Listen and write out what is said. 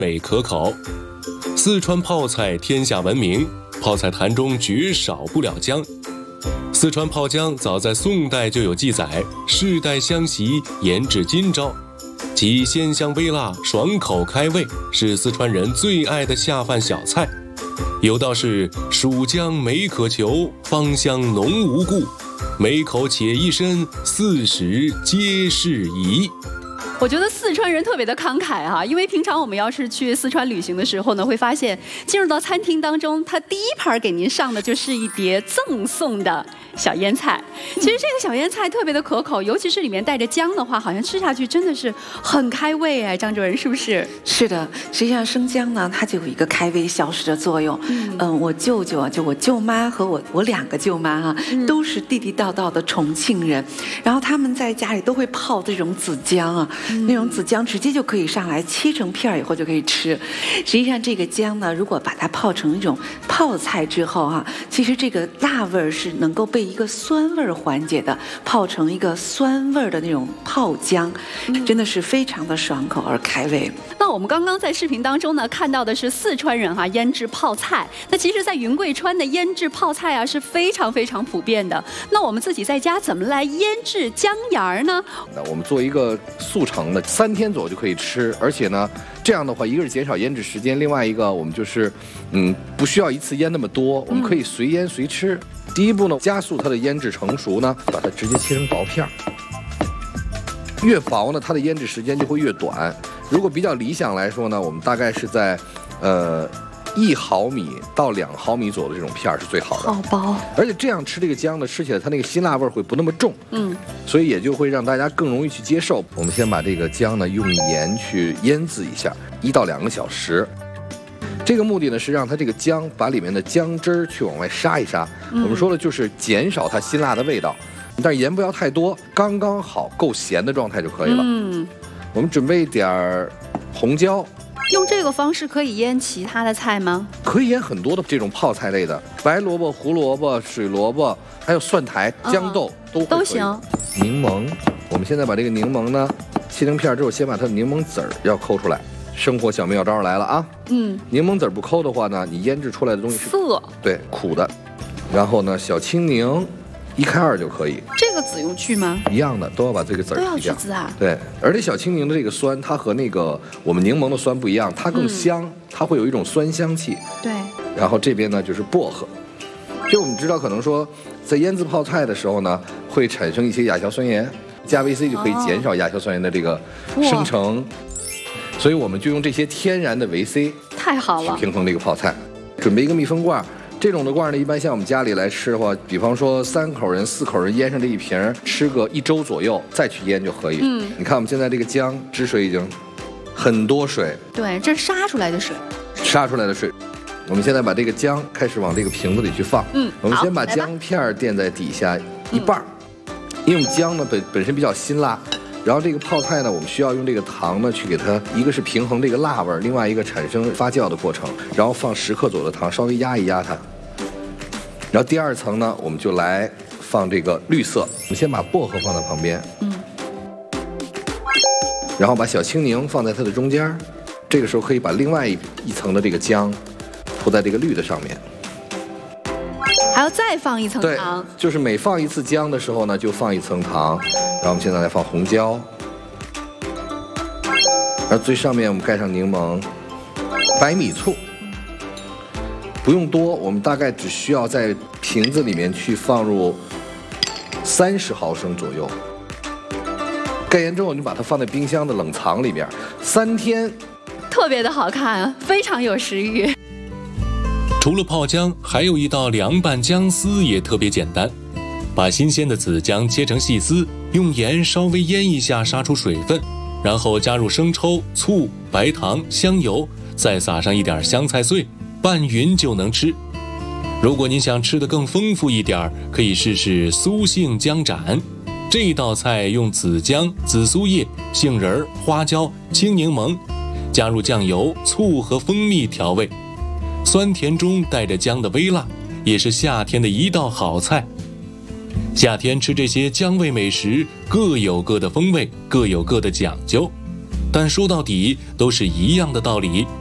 美可口。四川泡菜天下闻名，泡菜坛中绝少不了姜。四川泡姜早在宋代就有记载，世代相袭，研至今朝。其鲜香微辣，爽口开胃，是四川人最爱的下饭小菜。有道是蜀姜美可求，芳香浓无故，美口且一身，40皆适宜。 我觉得四川人特别的慷慨哈，因为平常我们要是去四川旅行的时候呢，会发现进入到餐厅当中，他第一盘给您上的就是一碟赠送的小腌菜。其实这个小腌菜特别的可口，尤其是里面带着姜的话，好像吃下去真的是很开胃哎，张主任是不是？ 是的，实际上生姜呢，它就有一个开胃消食的作用。我舅舅啊，就我舅妈和我2个舅妈啊，都是地地道道的重庆人，然后他们在家里都会泡这种紫姜啊。那种紫姜直接就可以上来，切成片以后就可以吃。实际上这个姜呢，如果把它泡成一种泡菜之后哈，其实这个辣味是能够被一个酸味缓解的，泡成一个酸味的那种泡姜，真的是非常的爽口而开胃。 那我们刚刚在视频当中呢，看到的是四川人哈腌制泡菜。那其实，在云贵川的腌制泡菜啊是非常非常普遍的。那我们自己在家怎么来腌制姜芽呢？ 那我们做一个速成的，3天左右就可以吃，而且呢，这样的话，一个是减少腌制时间，另外一个我们就是不需要一次腌那么多，我们可以随腌随吃。第一步呢，加速它的腌制成熟呢，把它直接切成薄片儿。越薄呢，它的腌制时间就会越短。如果比较理想来说呢，我们大概是在1毫米到2毫米左右的这种片儿是最好的。 好薄， 而且这样吃这个姜呢，吃起来它那个辛辣味会不那么重，所以也就会让大家更容易去接受。我们先把这个姜呢用盐去腌制一下，1到2个小时。这个目的呢是让它这个姜把里面的姜汁儿去往外杀一杀。我们说的就是减少它辛辣的味道，但是盐不要太多，刚刚好够咸的状态就可以了。我们准备一点儿红椒。 用这个方式可以腌其他的菜吗？ 可以腌很多的这种泡菜类的，白萝卜、胡萝卜、水萝卜，还有蒜苔、豇豆都行。柠檬，我们现在把这个柠檬呢切成片之后，先把它的柠檬籽儿要抠出来。生活小妙招来了啊！柠檬籽儿不抠的话呢，你腌制出来的东西是涩， 对，苦的。然后呢，小青柠1开2就可以。 这个籽用去吗？ 一样的，都要把这个籽儿去掉。 都要去籽啊？对， 而且小青柠的这个酸，它和那个我们柠檬的酸不一样，它更香，它会有一种酸香气。 对。 然后这边呢就是薄荷，就我们知道可能说在腌制泡菜的时候呢，会产生一些亚硝酸盐，加维 C 就可以减少亚硝酸盐的这个生成，所以我们就用这些天然的维 C， 太好了， 去平衡这个泡菜。准备一个密封罐。这种的罐呢，一般像我们家里来吃的话，比方说3口人、4口人腌上这一瓶，吃个1周左右再去腌就可以。你看我们现在这个姜汁水已经很多水， 对，这是杀出来的水。 杀出来的水，我们现在把这个姜开始往这个瓶子里去放。我们先把姜片垫在底下一半，因为我们姜呢本身比较辛辣。然后这个泡菜呢，我们需要用这个糖呢去给它，一个是平衡这个辣味，另外一个产生发酵的过程。然后放10克左右的糖，稍微压一压它。然后第2层呢，我们就来放这个绿色。我们先把薄荷放在旁边，然后把小青柠放在它的中间。这个时候可以把另外一层的这个姜铺在这个绿的上面。 还要再放一层糖， 对，就是每放一次姜的时候呢，就放1层糖。然后我们现在来放红椒，然后最上面我们盖上柠檬，白米醋，不用多，我们大概只需要在瓶子里面去放入30毫升左右。盖严之后，你把它放在冰箱的冷藏里边3天， 特别的好看，非常有食欲。 除了泡姜，还有一道凉拌姜丝也特别简单。把新鲜的紫姜切成细丝，用盐稍微腌一下，杀出水分，然后加入生抽、醋、白糖、香油，再撒上一点香菜碎，拌匀就能吃。如果您想吃得更丰富一点，可以试试苏杏姜盏。这道菜用紫姜、紫苏叶、杏仁、花椒、青柠檬，加入酱油、醋和蜂蜜调味，酸甜中带着姜的微辣，也是夏天的一道好菜。夏天吃这些姜味美食，各有各的风味，各有各的讲究。 但说到底都是一样的道理。